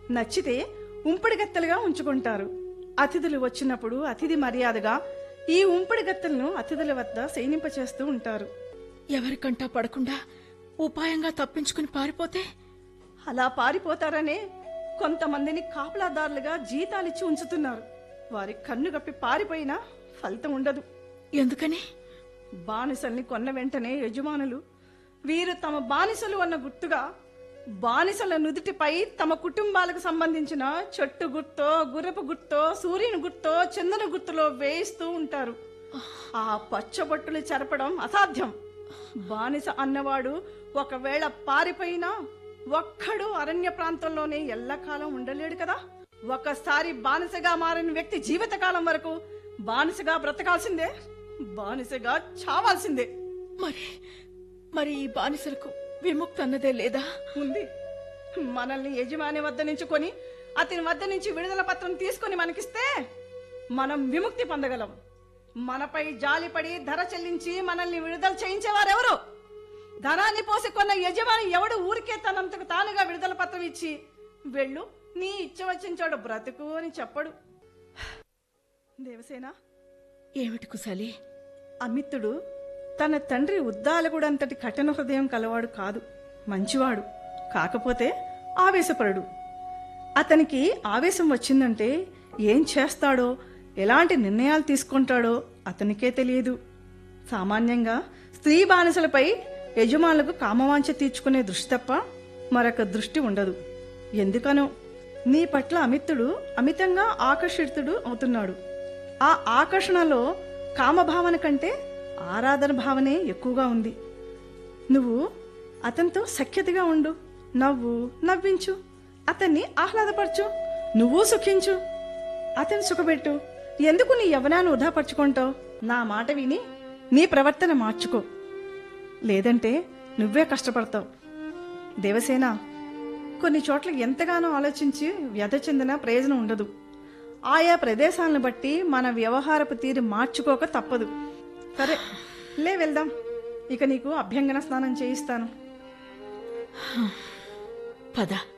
నచ్చితే ఉంపుడుగత్తెలుగా ఉంచుకుంటారు. అతిథులు వచ్చినప్పుడు అతిథి మర్యాదగా ఈ ఉంపుడుగత్తెలను అతిథుల వద్ద శయనింపచేస్తూ ఉంటారు. ఎవరికంటా పడకుండా ఉపాయంగా తప్పించుకుని పారిపోతే? అలా పారిపోతారనే కొంతమందిని కాపలాదారులుగా జీతాలిచ్చి ఉంచుతున్నారు. వారి కన్ను గప్పి పారిపోయినా ఫలితం ఉండదు. ఎందుకని? బానిసల్ని కొన్న వెంటనే యజమానులు వీరు తమ బానిసలు అన్న గుర్తుగా బానిసల నుదుటిపై తమ కుటుంబాలకు సంబంధించిన చెట్టు గుర్తో, గుర్రపు గుర్తో, సూర్యుని గుర్తో, చందన గుర్తులో వేయిస్తూ ఉంటారు. ఆ పచ్చబొట్టులు చెరపడం అసాధ్యం. బానిస అన్నవాడు ఒకవేళ పారిపోయినా ఒక్కడు అరణ్య ప్రాంతంలోనే ఎల్లకాలం ఉండలేడు కదా. ఒకసారి బానిసగా మారిన వ్యక్తి జీవితకాలం వరకు బానిసగా బ్రతకాల్సిందే, బానిసగా చావాల్సిందే. మరి ఈ బానిసలకు విముక్తి అన్నదే లేదా? ఉంది. మనల్ని యజమాని వద్ద నుంచి కొని అతని వద్ద నుంచి విడుదల పత్రం తీసుకుని మనకిస్తే మనం విముక్తి పొందగలం. మనపై జాలిపడి ధర చెల్లించి మనల్ని విడుదల చేయించేవారెవరు? ధనాన్ని పోసి కొన్న యజమాని ఎవడు ఊరికే తనంతకు తానుగా విడుదల పత్రం ఇచ్చి వెళ్ళు, నీ ఇచ్చ వచ్చిన చోట బ్రతుకు అని చెప్పడు. దేవసేన, ఏమిటి కుశాలి? అమిత్తుడు తన తండ్రి ఉద్దాలకుడంతటి కఠిన హృదయం కలవాడు కాదు, మంచివాడు. కాకపోతే ఆవేశపరుడు. అతనికి ఆవేశం వచ్చిందంటే ఏం చేస్తాడో, ఎలాంటి నిర్ణయాలు తీసుకుంటాడో అతనికే తెలియదు. సామాన్యంగా స్త్రీ బానిసలపై యజమానులకు కామవాంఛ తీర్చుకునే దృష్టి తప్ప మరొక దృష్టి ఉండదు. ఎందుకనో నీ పట్ల అమిత్తుడు అమితంగా ఆకర్షితుడు అవుతున్నాడు. ఆ ఆకర్షణలో కామభావన కంటే ఆరాధన భావనే ఎక్కువగా ఉంది. నువ్వు అతనితో సఖ్యతగా ఉండు, నవ్వించు, అతన్ని ఆహ్లాదపరచు, నువ్వు సుఖించు, అతన్ని సుఖపెట్టు. ఎందుకు నీ యవ్వనాన్ని వృధాపరచుకుంటావు? నా మాట విని నీ ప్రవర్తన మార్చుకో, లేదంటే నువ్వే కష్టపడతావు. దేవసేన, కొన్ని చోట్ల ఎంతగానో ఆలోచించి వ్యధ చెందిన ప్రయోజనం ఉండదు. ఆయా ప్రదేశాలను బట్టి మన వ్యవహారపు తీరు మార్చుకోక తప్పదు. సరే, వెళ్దాం. ఇక నీకు అభ్యంగన స్నానం చేయిస్తాను. పద.